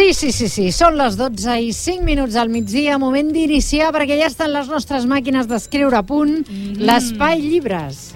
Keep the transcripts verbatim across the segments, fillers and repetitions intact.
Sí, sí, sí, sí. Són les dotze i cinc minuts al migdia, moment d'iniciar, perquè ja estan les nostres màquines d'escriure a punt, mm. l'Espai Llibres.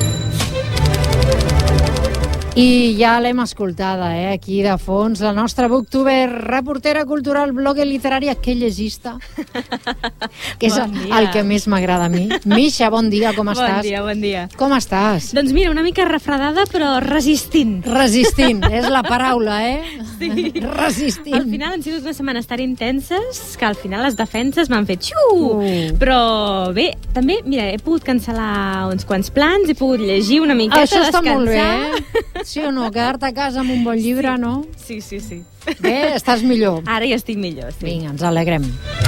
I ja l'hem escoltada, eh, aquí de fons, la nostra booktuber, reportera cultural, blogger literària, que llegista, que és bon el que més m'agrada a mi. Misha, bon dia, com bon estàs? Bon dia, bon dia. Com estàs? Doncs mira, una mica refredada, però resistint. Resistint, és la paraula, eh? Sí. Resistint. Al final han sigut unes setmanes tan intenses que al final les defenses m'han fet xiu! Uh. Però bé, també, mira, he pogut cancel·lar uns quants plans, he pogut llegir una miqueta, Això està descansar. molt bé, eh? Sí o no? Quedar-te a casa amb un bon llibre, sí. no? Sí, sí, sí. Bé, estàs millor. Ara ja estic millor, sí. Vinga, ens alegrem.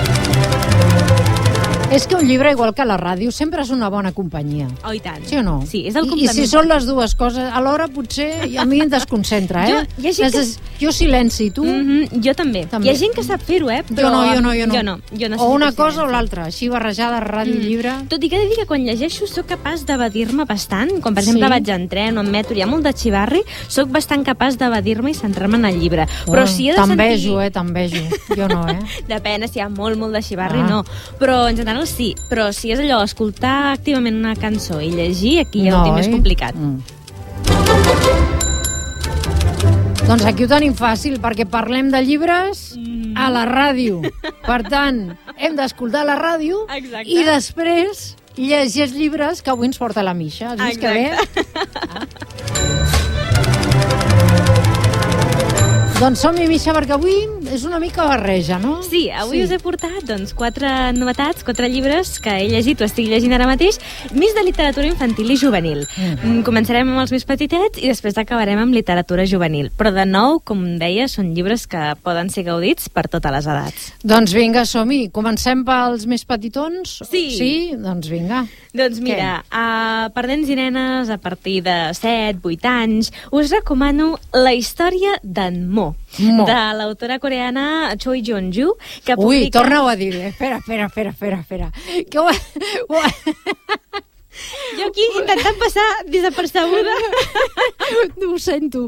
És que un llibre, igual que la ràdio, sempre és una bona companyia. Oh, i tant. Sí o no? Sí, és el I, complement. I si són les dues coses, alhora potser a mi em desconcentra, eh? Jo, hi ha gent que... Jo silenci, tu? Mm-hmm, jo també. també. Hi ha gent que sap fer-ho, eh? Jo Però... no, jo no, jo no. Jo no, jo no o una cosa o l'altra, així barrejada, ràdio i mm. llibre. Tot i que he de dir que quan llegeixo sóc capaç d'evadir-me bastant. Quan, per exemple, sí. vaig en tren o en metro, hi ha molt de xivarri, sóc bastant capaç d'evadir-me i centrar-me en el llibre. Oh, però si he de sentir... T'envejo, eh? T'envejo. Jo no, eh? Depèn, si hi ha molt, molt de xivarri, ah. no. Però en general sí. Però si és allò, escoltar activament una cançó i llegir, aquí ja no, ho tinc més complicat. Mm. Doncs aquí ho tenim fàcil, perquè parlem de llibres mm. a la ràdio. Per tant, hem d'escoltar la ràdio. Exacte. I després llegir els llibres que avui ens porta la Misha. Has vist que bé? Ah. Doncs som-hi, Misha, perquè avui és una mica barreja, no? Sí, avui sí. us he portat doncs, quatre novetats, quatre llibres que he llegit o estic llegint ara mateix, més de literatura infantil i juvenil. Mm. Començarem amb els més petitets i després acabarem amb literatura juvenil. Però, de nou, com deia, són llibres que poden ser gaudits per totes les edats. Doncs vinga, som-hi. Comencem pels més petitons? Sí. Sí? Doncs vinga. Doncs mira, uh, per nens i nenes a partir de set, vuit anys, us recomano La història d'en Mo, Mo. de l'autora coreana Choi Jeon-ju, que publica... Ui, torna-ho a dir. Espera, espera, espera, espera, espera. Que ho... ho... Jo aquí intentant passar desapercebuda. Ho sento.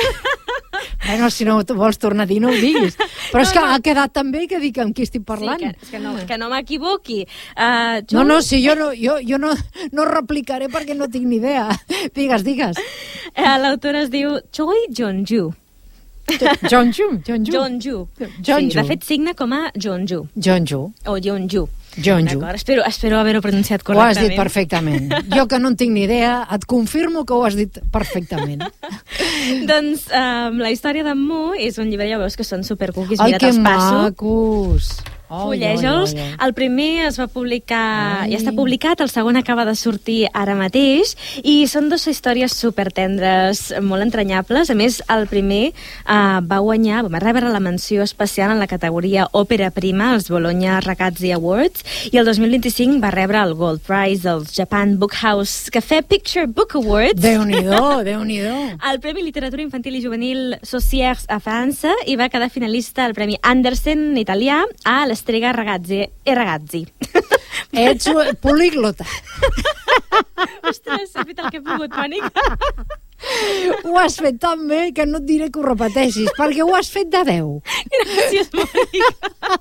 Bueno, si no vols tornar a dir, no ho diguis. Però és no, que no. ha quedat tan bé que dic amb qui estic parlant. Sí, que, que no, que no m'equivoqui. Uh, jo... No, no, si jo, no, jo, jo no, no replicaré perquè no tinc ni idea. Digues, digues. Uh, L'autora es diu Choi Jeon-ju. Jeon-ju? Jeon-ju. Jeon-ju. Jeon-ju. Sí, de fet signa com a Jeon-ju. Jeon-ju. O Jeon-ju. Jeon-ju. Espero, espero haver-ho pronunciat correctament. Ho has dit perfectament. Jo, que no en tinc ni idea, et confirmo que ho has dit perfectament. Doncs um, La història d'en Mo és un llibre, ja veus que són supercookies. Ai, Mira, que macos! Oh, Fullejols. Oh, oh, oh. El primer es va publicar, Ai. ja està publicat, el segon acaba de sortir ara mateix, i són dues històries supertendres, molt entranyables. A més, el primer uh, va guanyar, va rebre la menció especial en la categoria Òpera Prima, els Bologna Ragazzi Awards, i el dos mil vint-i-cinc va rebre el Gold Prize dels Japan Book House Café Picture Book Awards. Déu-n'hi-do, Déu-n'hi-do. El Premi Literatura Infantil i Juvenil Saussures a França, i va quedar finalista al Premi Andersen italià a la Strega Ragazzi e Ragazzi. Ets políglota. Ostres, he fet el que he pogut, Mònica. Ho has fet tan bé que no et diré que ho repeteixis, perquè ho has fet de deu. Gràcies, Mònica.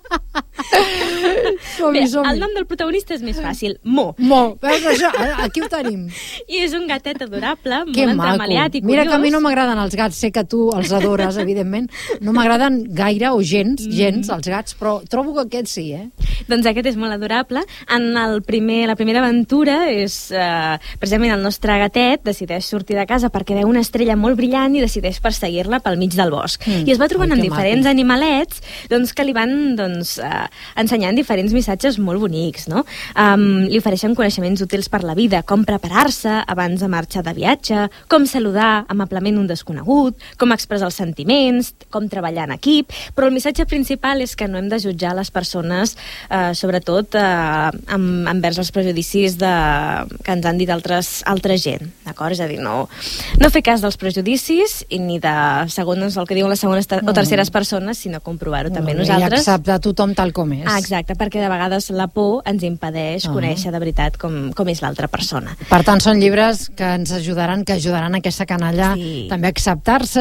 Som-hi, Bé, som-hi. el nom del protagonista és més fàcil, Mo. Mo, veus això? Aquí ho tenim. I és un gatet adorable, Que molt maco. entremaliat i curiós. Mira que a mi no m'agraden els gats, sé que tu els adores, evidentment. No m'agraden gaire o gens, gens, els gats, però trobo que aquest sí, eh? Doncs aquest és molt adorable. En el primer, la primera aventura és, eh, precisament el nostre gatet decideix sortir de casa perquè veu una estrella molt brillant i decideix perseguir-la pel mig del bosc. Mm. I es va trobant Ai, amb que diferents maco. animalets doncs, que li van doncs, eh, ensenyant diferents missatges molt bonics. No? Um, li ofereixen coneixements útils per la vida, com preparar-se abans de marxar de viatge, com saludar amablement un desconegut, com expressar els sentiments, com treballar en equip, però el missatge principal és que no hem de jutjar les persones, eh, sobretot eh, amb, envers els prejudicis de, que ens han dit altres, altra gent. D'acord? És a dir, no, no fer cas dels prejudicis i ni de segones, el que diuen les segones ter o terceres persones, sinó comprovar-ho també no, nosaltres. I acceptar tothom tal com és. Ah, exacte, perquè de vegades la por ens impedeix uh-huh. conèixer de veritat com, com és l'altra persona. Per tant, són llibres que ens ajudaran, que ajudaran aquesta canalla sí. també a acceptar-se,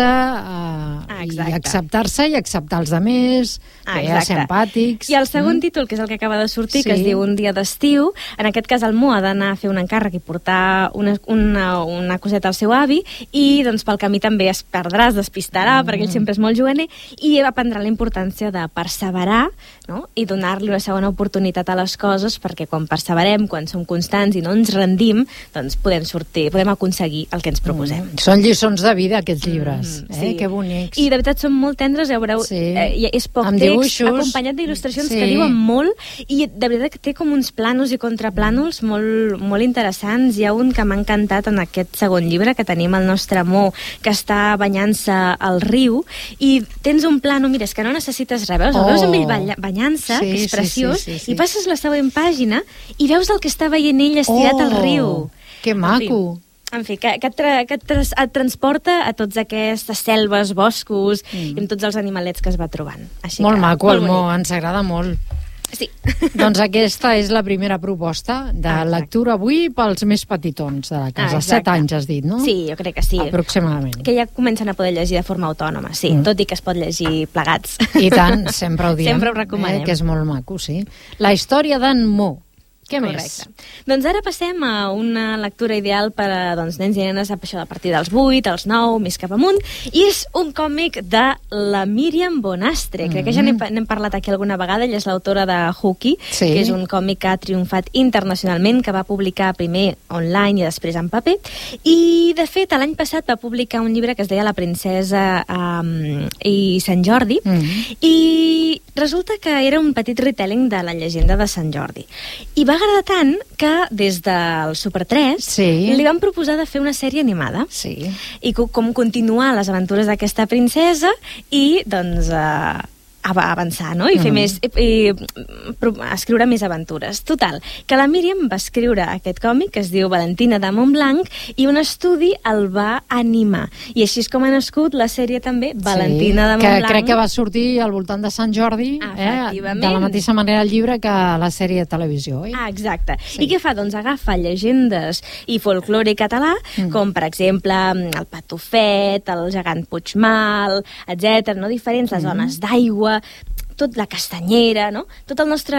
a, ah, i acceptar-se i acceptar els altres, ah, que hi ha simpàtics. I el segon mm. títol, que és el que acaba de sortir, sí. que es diu Un dia d'estiu, en aquest cas el Mo ha d'anar a fer un encàrrec i portar una, una, una coseta al seu avi, i doncs pel camí també es perdrà, es despistarà, mm. perquè ell sempre és molt juganer, i aprendrà la importància de perseverar, no? I donar-li una segona oportunitat a les coses, perquè quan perseverem, quan som constants i no ens rendim, doncs podem sortir, podem aconseguir el que ens proposem. Mm. Són lliçons de vida, aquests llibres. Mm, sí. eh? Que bonics. I de veritat són molt tendres, ja veureu, sí. eh, és poc amb text, dibuixos. Acompanyat d'il·lustracions sí. que diuen molt, i de veritat que té com uns planos i contraplànols molt, molt interessants. Hi ha un que m'ha encantat en aquest segon llibre, que tenim el nostre Mo, que està banyant-se al riu, i tens un plano, mira, és que no necessites res, veus? El oh. veus amb ell banyant-se, sí, que és preciós, sí, sí, sí, sí. i passes la següent pàgina i veus el que està veient ell estirat oh. al riu. Que maco! En fi, que, que, et, tra, que et, tra, et transporta a tots aquestes selves, boscos, mm. i amb tots els animalets que es va trobant. Així molt que, maco, el Mo, ens agrada molt. Sí. Doncs aquesta és la primera proposta de ah, lectura avui pels més petitons de la casa. Ah, Set anys, has dit, no? Sí, jo crec que sí. Aproximadament. Que ja comencen a poder llegir de forma autònoma, sí, mm. tot i que es pot llegir plegats. I tant, sempre ho diem. Sempre ho recomanem. Eh, que és molt maco, sí. La història d'en Mo. Què Correcte. més? Doncs ara passem a una lectura ideal per a doncs, nens i nenes a partir dels vuit, als nou, més cap amunt, i és un còmic de la Míriam Bonastre. Mm-hmm. Crec que ja n'hem, n'hem parlat aquí alguna vegada. Ella és l'autora de Hooky, sí. que és un còmic que ha triomfat internacionalment, que va publicar primer online i després en paper, i de fet l'any passat va publicar un llibre que es deia La princesa um, i Sant Jordi, mm-hmm. i resulta que era un petit retelling de la llegenda de Sant Jordi. I va agradar tant que des del Super tres sí. li van proposar de fer una sèrie animada sí. i com continuar les aventures d'aquesta princesa i doncs eh, avançar, no? I fer mm. més, i, i escriure més aventures. Total, que la Míriam va escriure aquest còmic que es diu Valentina de Montblanc i un estudi el va animar. I així és com ha nascut la sèrie també Valentina sí, de Montblanc. Que crec que va sortir al voltant de Sant Jordi, eh? De la mateixa manera el llibre que la sèrie de televisió. Eh? Ah, exacte. Sí. I què fa? Doncs agafa llegendes i folklore català, mm. com per exemple el Patufet, el gegant Puigmal, etcètera, no? Diferents, les mm. zones d'aigua, tot la castanyera, no? Tot el nostre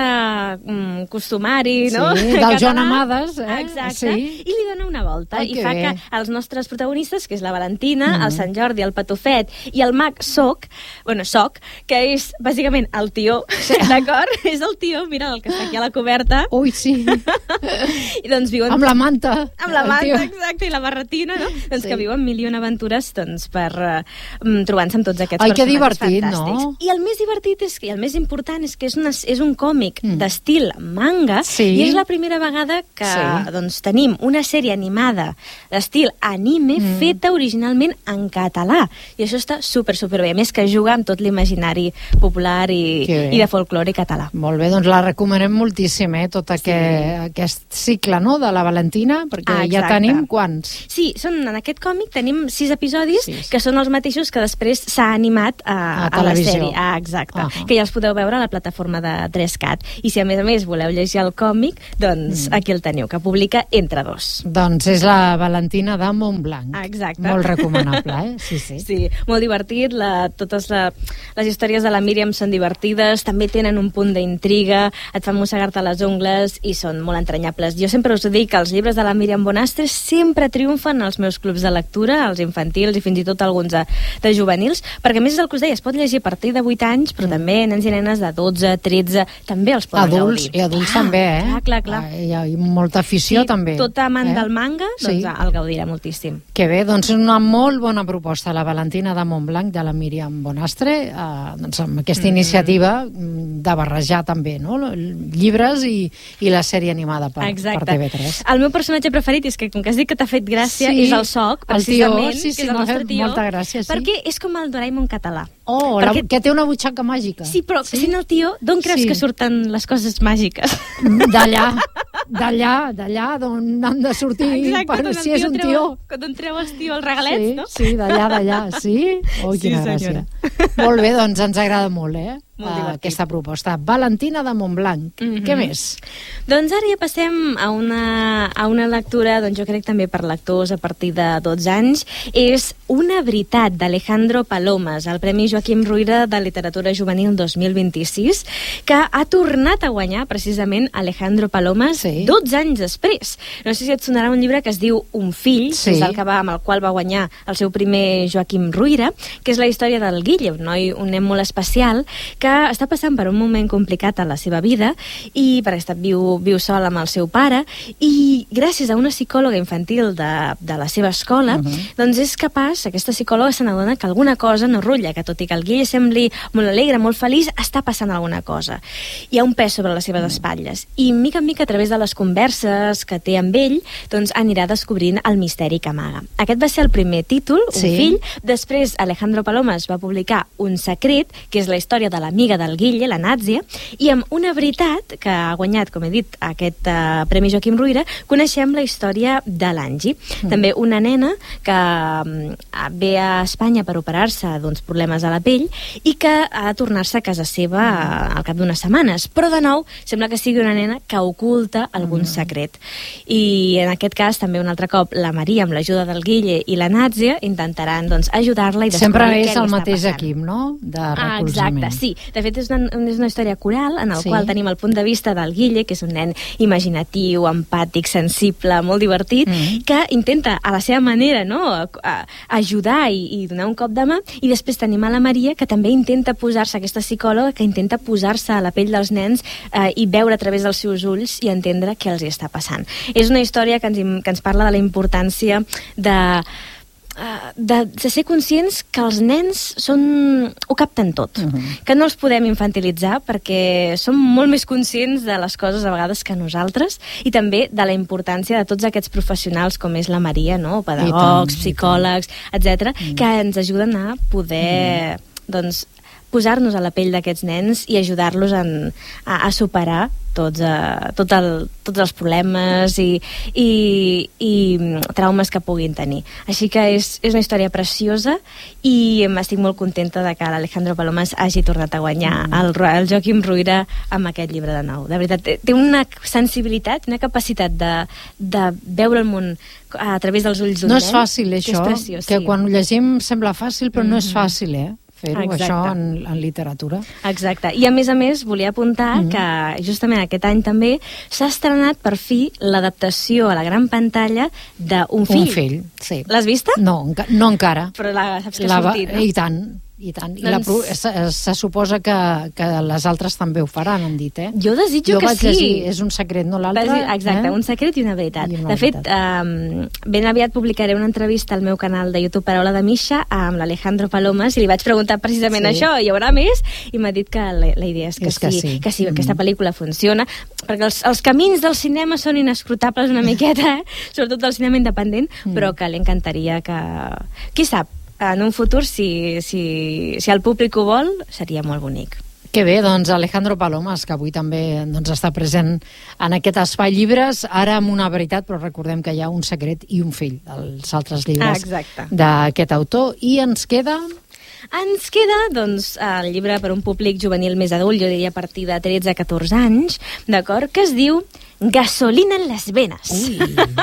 mm, costumari, no? Sí, del Joan Amades, eh? Exacte. Sí. I li dona una volta. Ai, I fa bé. Que els nostres protagonistes, que és la Valentina, mm. el Sant Jordi, el Patufet i el mag Soc, bueno, Soc, que és bàsicament el tió, sí. d'acord? És el tió, mira, el que està aquí a la coberta. Ui, sí. I doncs viuen... Amb la manta. Amb la manta, exacte, i la barretina, no? Doncs sí. que viuen mil i una aventures, doncs, per uh, trobant-se amb tots aquests Ai, personatges divertit, fantàstics. No? I el més divertit és que i el més important és que és, una, és un còmic mm. d'estil manga sí. i és la primera vegada que sí. doncs, tenim una sèrie animada d'estil anime mm. feta originalment en català. I això està super, super bé. A més que juga amb tot l'imaginari popular i, i de folklore català. Molt bé, doncs la recomanem moltíssim, eh? Tot aqu sí. aquest cicle, no?, de la Valentina, perquè ah, ja tenim quants? Sí, són, en aquest còmic tenim sis episodis sí. que són els mateixos que després s'ha animat a, a, a la sèrie. Ah, exacte. Uh -huh. Que ja els podeu veure a la plataforma de tres cat. I si a més a més voleu llegir el còmic, doncs mm. aquí el teniu, que publica Entre dos. Doncs és la Valentina de Montblanc. Ah, exacte. Molt recomanable, eh? Sí, sí. Sí, molt divertit. La, totes la, les històries de la Míriam són divertides, també tenen un punt d'intriga, et fan mossegar-te les ungles i són molt entranyables. Jo sempre us dic que els llibres de la Míriam Bonastre sempre triomfen als meus clubs de lectura, als infantils i fins i tot alguns de, de juvenils, perquè a més és el que us deia, es pot llegir a partir de vuit anys, però mm. també nens i nenes de dotze, tretze, també els poden adults, gaudir. I adults clar, també, eh? Clar, clar, clar. Hi ha molta afició, sí, també. Tot amant eh? del manga, doncs sí. el gaudirà moltíssim. Que bé, doncs una molt bona proposta, la Valentina de Montblanc, de la Míriam Bonastre, eh, doncs amb aquesta mm-hmm. iniciativa de barrejar també, no?, llibres i, i la sèrie animada per, per T V tres. El meu personatge preferit és que, com que has dit que t'ha fet gràcia, sí, és el Soc, precisament, el tio, sí, sí, que és el nostre tio, molta gràcia, sí. perquè és com el Doraemon català. Oh, perquè... la, que té una butxaca màgica. Sí, però sí? sent el tio, d'on creus sí. que surten les coses màgiques? D'allà, d'allà, d'allà d'on han de sortir. Exacte, per, si és un tio. Quan on treu el tio els regalets, sí, no? Sí, d'allà, d'allà, sí. Oh, quina sí, gràcia. Molt bé, doncs ens agrada molt, eh? uh, aquesta proposta. Valentina de Montblanc. Mm-hmm. Què més? Doncs ara ja passem a una, a una lectura, doncs jo crec també per lectors a partir de dotze anys. És Una veritat, d'Alejandro Palomas, el Premi Joaquim Ruyra de Literatura Juvenil dos mil vint-i-sis, que ha tornat a guanyar precisament Alejandro Palomas sí. dotze anys després. No sé si et sonarà un llibre que es diu Un fill, sí. que és el, que va, amb el qual va guanyar el seu primer Joaquim Ruyra, que és la història del Guille, un noi, un nen molt especial, que està passant per un moment complicat a la seva vida, i perquè està, viu, viu sol amb el seu pare, i gràcies a una psicòloga infantil de, de la seva escola, uh-huh. doncs és capaç, aquesta psicòloga se n'adona que alguna cosa no rutlla, que tot i que el Guille sembli molt alegre, molt feliç, està passant alguna cosa. Hi ha un pes sobre les seves uh-huh. espatlles. I mica en mica, a través de les converses que té amb ell, doncs anirà descobrint el misteri que amaga. Aquest va ser el primer títol, Un sí. fill. Després Alejandro Palomas va publicar Un secret, que és la història de l'amiga del Guille, la Nàtzia, i amb Una veritat, que ha guanyat, com he dit, aquest uh, Premi Joaquim Ruyra, coneixem la història de l'Angie. Mm. També una nena que um, ve a Espanya per operar-se d'uns problemes a la pell i que ha de tornar-se a casa seva uh, al cap d'unes setmanes. Però, de nou, sembla que sigui una nena que oculta algun mm. secret. I, en aquest cas, també un altre cop, la Maria, amb l'ajuda del Guille i la Nàtzia, intentaran doncs, ajudar-la i descobrir Sempre què li està és el mateix passant. Equip, no?, de Ah, recolzament. exacte, sí. De fet, és una, és una història coral en el Sí. qual tenim el punt de vista del Guille, que és un nen imaginatiu, empàtic, sensible, molt divertit, mm. que intenta, a la seva manera, no?, a, a ajudar i, i donar un cop de mà, i després tenim a la Maria, que també intenta posar-se, aquesta psicòloga, que intenta posar-se a la pell dels nens eh, i veure a través dels seus ulls i entendre què els hi està passant. És una història que ens, que ens parla de la importància de... De, de ser conscients que els nens són, ho capten tot, uh-huh. que no els podem infantilitzar perquè som molt més conscients de les coses a vegades que nosaltres, i també de la importància de tots aquests professionals com és la Maria, no? Pedagogs, psicòlegs, etcètera, uh-huh. que ens ajuden a poder uh-huh. doncs, posar-nos a la pell d'aquests nens i ajudar-los en, a, a superar tots, uh, tot el, tots els problemes i, i, i traumes que puguin tenir. Així que és, és una història preciosa i estic molt contenta de que l'Alejandro Palomas hagi tornat a guanyar mm. el, el Joaquim Ruyra amb aquest llibre de nou. De veritat, té una sensibilitat, una capacitat de, de veure el món a través dels ulls d'un nen. No és fàcil, això, que, és preciós, que sí. quan ho llegim sembla fàcil, però mm-hmm. no és fàcil, eh? fer-ho, Exacte. això, en, en literatura. Exacte. I, a més a més, volia apuntar mm-hmm. que justament aquest any també s'ha estrenat per fi l'adaptació a la gran pantalla d'Un fill. Un fill, sí. L'has vista? No, enca no encara. Però la, saps que la ha sortit, no? I tant. I tant. Doncs... I la, se, se suposa que, que les altres també ho faran, han dit, eh? Jo desitjo jo que vaig sí. Llegir, és un secret, no l'altre? Exacte, eh? Un secret i una veritat. I una de fet, veritat. Um, ben aviat publicaré una entrevista al meu canal de YouTube Paraula de Misha amb l'Alejandro Palomas i li vaig preguntar precisament sí. això, hi haurà més? I m'ha dit que la, la idea és que, és que sí, sí, que sí, mm. aquesta pel·lícula funciona, perquè els, els camins del cinema són inescrutables una miqueta, eh? Sobretot del cinema independent, mm. però que li encantaria que... Qui sap? En un futur, si, si, si el públic ho vol, seria molt bonic. Que bé, doncs Alejandro Palomas, que avui també doncs, està present en aquest Espai Llibres, ara amb una veritat, però recordem que hi ha Un secret i un fill, els altres llibres ah, d'aquest autor. I ens queda... Ens queda, doncs, el llibre per un públic juvenil més adult, jo diria a partir de tretze a catorze anys, d'acord, que es diu Gasolina en les venes. Ui,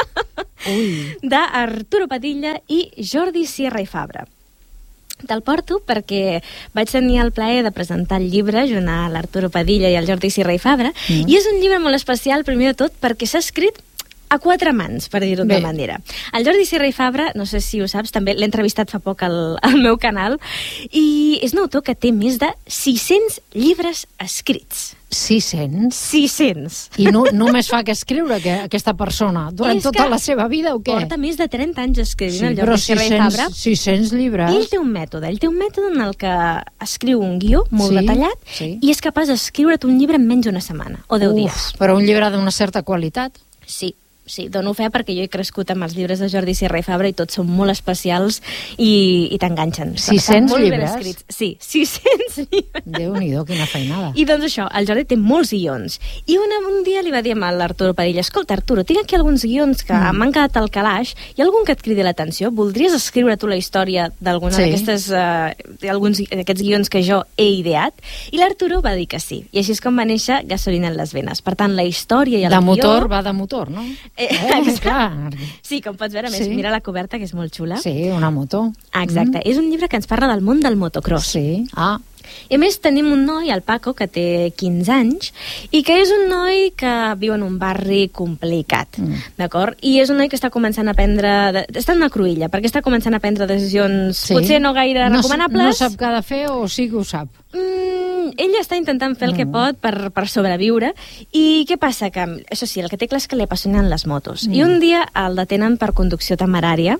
ui. d'Arturo Padilla i Jordi Sierra i Fabra. Te'l porto perquè vaig tenir el plaer de presentar el llibre junt a l'Arturo Padilla i el Jordi Sierra i Fabra, mm. i és un llibre molt especial, primer de tot, perquè s'ha escrit a quatre mans, per dir-ho d'una manera. El Jordi Sierra i Fabra, no sé si ho saps, també l'he entrevistat fa poc al, al meu canal, i és un autor que té més de sis-cents llibres escrits. sis-cents? sis-cents. I no, només fa que escriure que aquesta persona durant és tota la seva vida o què? Porta més de trenta anys escrivint sí, el Jordi Sierra i Fabra. sis-cents llibres. Ell té un mètode, ell té un mètode en el que escriu un guió molt sí, detallat sí. i és capaç d'escriure't un llibre en menys d'una setmana o deu Uf, dies. Però un llibre d'una certa qualitat? Sí. sí, dono fe perquè jo he crescut amb els llibres de Jordi Sierra i Fabra i tots són molt especials i, i t'enganxen. sis-cents llibres? Sí, sis-cents llibres. Déu-n'hi-do, quina feinada. I doncs això, el Jordi té molts guions. I una, un dia li va dir a l'Arturo Padilla, escolta, Arturo, tinc aquí alguns guions que mm. m'han quedat al calaix, hi ha algun que et cridi l'atenció? Voldries escriure tu la història d'alguna sí. d'aquestes uh, alguns d'aquests guions que jo he ideat? I l'Arturo va dir que sí. I així és com va néixer Gasolina en les venes. Per tant, la història i el de guió... De motor va de motor, no? Eh, eh, clar. Sí, com pots veure, a més, sí. mira la coberta, que és molt xula. Sí, una moto. Exacte. Mm. És un llibre que ens parla del món del motocross. Sí. Ah. I a més tenim un noi, el Paco, que té quinze anys i que és un noi que viu en un barri complicat, mm. d'acord? I és un noi que està començant a prendre... De... està en una cruïlla, perquè està començant a prendre decisions sí. potser no gaire no, recomanables. No sap què ha de fer o sí que ho sap? Mm, ell està intentant fer el mm. que pot per, per sobreviure. I què passa? Que, això sí, el que té clar és que li apassionen les motos. Mm. I un dia el detenen per conducció temerària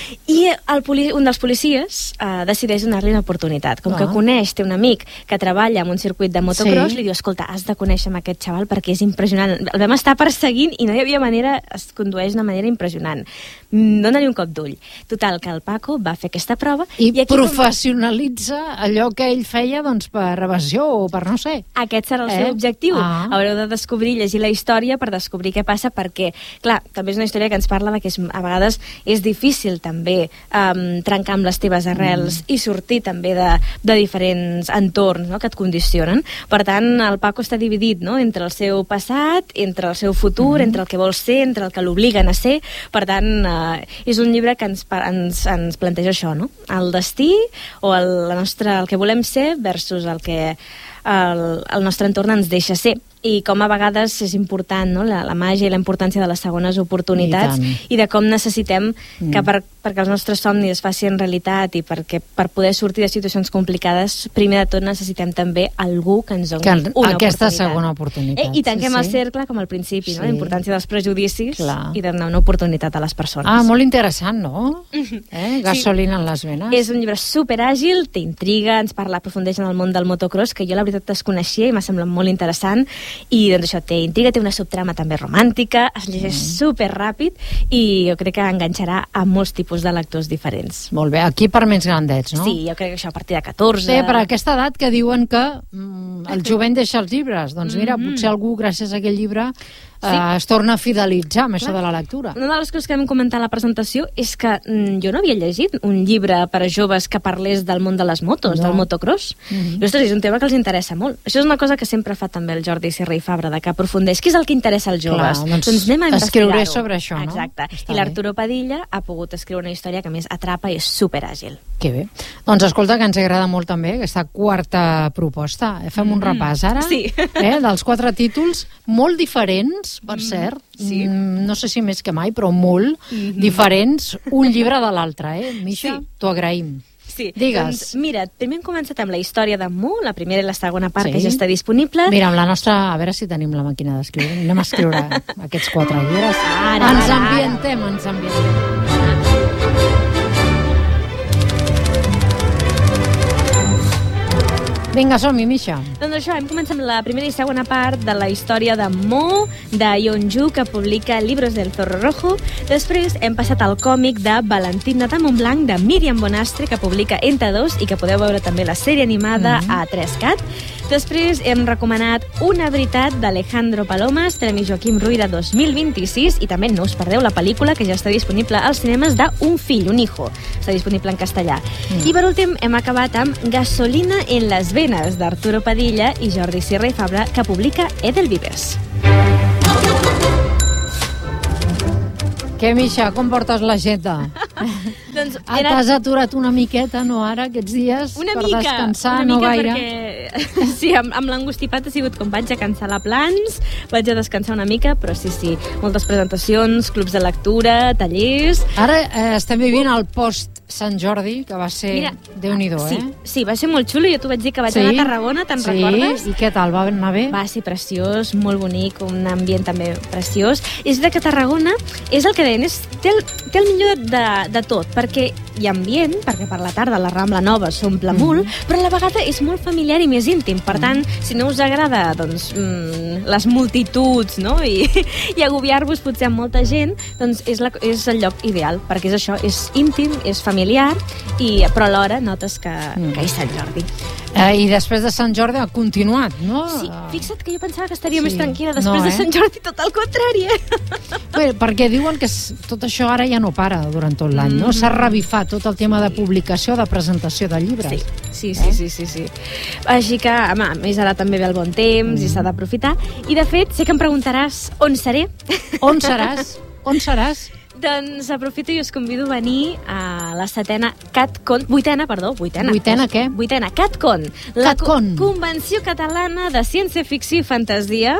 i el poli... un dels policies uh, decideix donar-li una oportunitat. Com ah. que coneix, té un amic que treballa en un circuit de motocross, sí. li diu, escolta, has de conèixer amb aquest xaval perquè és impressionant. El vam estar perseguint i no hi havia manera, es condueix d'una manera impressionant. Dóna-li un cop d'ull. Total, que el Paco va fer aquesta prova... I, i professionalitza com... allò que ell feia doncs, per evasió o per no sé. Aquest serà el eh? seu objectiu. Ah. Haureu de descobrir, llegir la història per descobrir què passa, perquè, clar, també és una història que ens parla de que és, a vegades és difícil també um, trencar amb les teves arrels mm. i sortir també de, de diferents entorns, no?, que et condicionen. Per tant, el Paco està dividit, no?, entre el seu passat, entre el seu futur, mm. entre el que vol ser, entre el que l'obliguen a ser. Per tant, eh, és un llibre que ens, ens, ens planteja això, no?, el destí o el, la nostra, el que volem ser versus el que el, el nostre entorn ens deixa ser. I com a vegades és important, no?, la, la màgia i la importància de les segones oportunitats i, i de com necessitem mm. que per, perquè els nostres somnis es facin realitat i perquè per poder sortir de situacions complicades, primer de tot necessitem també algú que ens doni que, una aquesta oportunitat. segona oportunitat. Eh? I tanquem sí, el sí. cercle com al principi, sí. no?, la importància dels prejudicis Clar. i de donar una oportunitat a les persones. Ah, molt interessant, no? Eh? Gasolina sí. en les venes. És un llibre superàgil, té intriga, ens parla, aprofundeix en el món del motocross, que jo la veritat desconeixia i m'ha semblat molt interessant. I doncs això, té intriga, té una subtrama també romàntica, es llegeix mm. super ràpid i jo crec que enganxarà a molts tipus de lectors diferents. Molt bé, aquí per més grandets, no? Sí, jo crec que això a partir de catorze... Bé, per aquesta edat que diuen que mm, el jovent deixa els llibres, doncs mira, mm-hmm. potser algú gràcies a aquest llibre sí. eh, es torna a fidelitzar amb Clar. això de la lectura. Una de les coses que vam comentar a la presentació és que mm, jo no havia llegit un llibre per a joves que parlés del món de les motos, no. del motocross. Mm-hmm. I, ostres, és un tema que els interessa molt. Això és una cosa que sempre fa també el Jordi Sierra i Fabra, de que aprofundeix. Què és el que interessa als joves? Clar, doncs, doncs anem a escriuré sobre això, no? Exacte. Està I l'Arturo Padilla ha pogut escriure una història que més atrapa i és superàgil. Que bé. Doncs escolta, que ens agrada molt també aquesta quarta proposta. Fem un repàs ara, sí. eh, dels quatre títols, molt diferents, per mm. cert, sí. mm, no sé si més que mai, però molt mm-hmm. diferents, un llibre de l'altre, eh? Misha, sí. t'ho agraïm. Sí, Digues. Doncs, mira, primer hem començat amb la història d'en Mu, la primera i la segona part, sí. que ja està disponible. Mira, amb la nostra... A veure si tenim la màquina d'escriure. Anem a escriure aquests quatre llibres. Ara, ens ara, ambientem, ens ambientem. Vinga, som-hi, Misha. Doncs això, hem començat amb la primera i segona part de la història de Mo, de Yeonju, que publica Libros del Zorro Rojo. Després hem passat al còmic de Valentina de Montblanc, de Míriam Bonastre, que publica Entre dos i que podeu veure també la sèrie animada mm-hmm. a tres cat. Després hem recomanat Una veritat d'Alejandro Palomas, Premi Joaquim Ruyra dos mil vint-i-sis, i també no us perdeu la pel·lícula que ja està disponible als cinemes de Un fill, un hijo. Està disponible en castellà. Mm. I per últim hem acabat amb Gasolina en les venes d'Arturo Padilla i Jordi Sierra i Fabra, que publica Edelvives. Què, Misha, com portes l'agenda? doncs ah, era... T'has aturat una miqueta, no, ara, aquests dies? Una per mica, descansar, una no mica gaire? Perquè... sí, amb, amb l'angostipat ha sigut com vaig a cancel·lar plans, vaig a descansar una mica, però sí, sí, moltes presentacions, clubs de lectura, tallers... Ara eh, estem vivint el post Sant Jordi, que va ser Mira, Déu-n'hi-do, sí, eh? Sí, va ser molt xulo, jo t'ho vaig dir que vaig sí? anar a Tarragona, te'n sí? recordes? I què tal, va anar bé? Va ser preciós, molt bonic, un ambient també preciós. És de que Tarragona és el que deien, és, té, el, té el millor de, de tot, perquè hi ha ambient, perquè per la tarda la Rambla Nova s'omple molt, mm-hmm. però a la vegada és molt familiar i més íntim. Per tant, mm-hmm. si no us agrada doncs, mm, les multituds, no? I, i agobiar-vos potser amb molta gent, doncs és, la, és el lloc ideal, perquè és això, és íntim, és familiar, i, però alhora notes que, mm. que és Sant Jordi. Eh, I després de Sant Jordi ha continuat, no? Sí, fixa't que jo pensava que estaria sí. més tranquil·la després no, eh? de Sant Jordi, tot el contrari. Bé, perquè diuen que tot això ara ja no para durant tot l'any, mm. no? S'ha revifat tot el tema sí. de publicació, de presentació de llibres. Sí, sí, sí, eh? sí, sí, sí. Així que, home, a més ara també ve el bon temps mm. i s'ha d'aprofitar. I de fet, sé que em preguntaràs on seré. On seràs? On seràs? Doncs aprofito i us convido a venir a la setena CatCon, vuitena, perdó, vuitena. Vuitena què? Vuitena, CatCon. La CatCon. Co Convenció Catalana de Ciència-Ficció i Fantasia.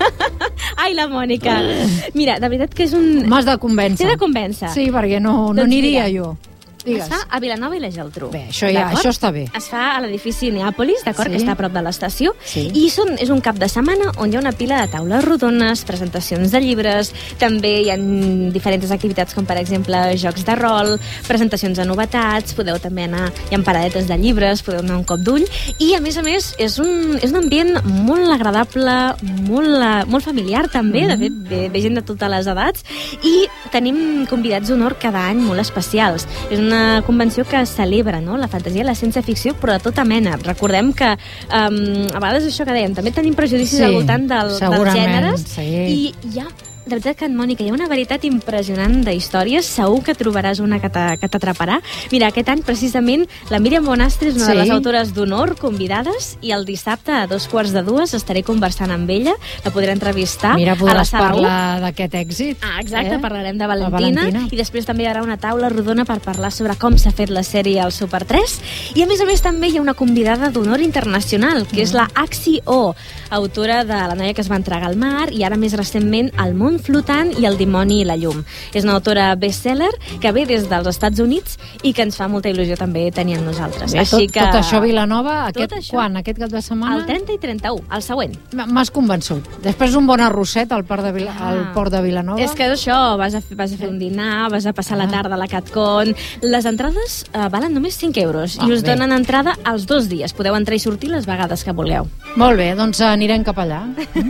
Ai, la Mònica. Mira, de veritat que és un... M'has de convèncer. T'he de convèncer. Sí, perquè no, no doncs aniria mira, jo. Digues. Es fa a Vilanova i la Geltrú. Bé, això, ja, això està bé. Es fa a l'edifici Neàpolis, d'acord, sí. que està a prop de l'estació, sí. i són, és un cap de setmana on hi ha una pila de taules rodones, presentacions de llibres, també hi ha diferents activitats com, per exemple, jocs de rol, presentacions de novetats, podeu també anar, hi ha paradetes de llibres, podeu anar un cop d'ull, i a més a més és un, és un ambient molt agradable, molt, molt familiar també, mm-hmm. de fet, ve, ve gent de totes les edats, i tenim convidats d'honor cada any molt especials. És una una convenció que celebra, no?, la fantasia i la ciència-ficció, però de tota mena. Recordem que um, a vegades això que dèiem, també tenim prejudicis sí, al voltant del, dels gèneres, sí. i hi ha de veritat que, Mònica, hi ha una varietat impressionant d'històries, segur que trobaràs una que t'atraparà. Mira, aquest any, precisament, la Míriam Bonastre és una sí. de les autores d'honor convidades, i el dissabte a dos quarts de dues estaré conversant amb ella, la podré entrevistar. Mira, a la sala parlar d'aquest èxit. Ah, exacte, eh? parlarem de Valentina, Valentina, i després també hi haurà una taula rodona per parlar sobre com s'ha fet la sèrie al Super tres, i a més a més també hi ha una convidada d'honor internacional, que mm. és la Axi O, autora de La noia que es va entregar al mar, i ara més recentment El món flotant i El dimoni i la llum. És una autora best-seller que ve des dels Estats Units i que ens fa molta il·lusió també tenir amb nosaltres. Bé, Així tot, que... tot això a Vilanova, aquest, això, quan? Aquest cap de setmana? El trenta i trenta-u, el següent. M'has convençut. Després un bon arrosset al port de, Vila, ah. al port de Vilanova. És que és això, vas a, vas a fer un dinar, vas a passar ah. la tarda a la CatCon. Les entrades eh, valen només cinc euros ah, i us bé. donen entrada als dos dies. Podeu entrar i sortir les vegades que vulgueu. Molt bé, doncs anirem cap allà.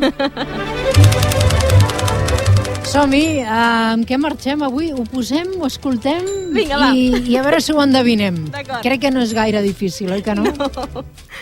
Som-hi, uh, amb què marxem avui? Ho posem, ho escoltem Vinga, i, i a veure si ho endevinem. Crec que no és gaire difícil, oi que no? No.